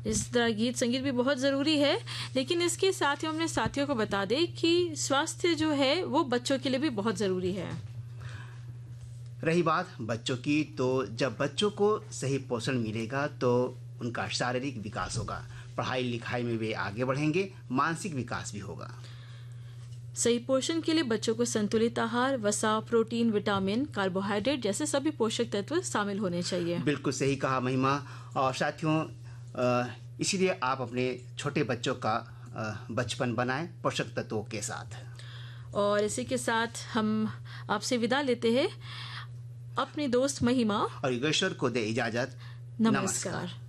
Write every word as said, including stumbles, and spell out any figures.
इस तरह गीत संगीत भी बहुत ज़रूरी है, लेकिन इसके साथ ही हम अपने साथियों को बता दें कि स्वास्थ्य जो है वो बच्चों के लिए भी बहुत ज़रूरी है। रही बात बच्चों की, तो जब बच्चों को सही पोषण मिलेगा तो उनका शारीरिक विकास होगा, पढ़ाई लिखाई में वे आगे बढ़ेंगे, मानसिक विकास भी होगा। सही पोषण के लिए बच्चों को संतुलित आहार, वसा, प्रोटीन, विटामिन, कार्बोहाइड्रेट जैसे सभी पोषक तत्व शामिल होने चाहिए। बिल्कुल सही कहा महिमा। और साथियों, इसीलिए आप अपने छोटे बच्चों का बचपन बनाएं पोषक तत्वों के साथ। और इसी के साथ हम आपसे विदा लेते हैं। अपनी दोस्त महिमा और योगेश्वर को दे इजाजत। नमस्कार, नमस्कार।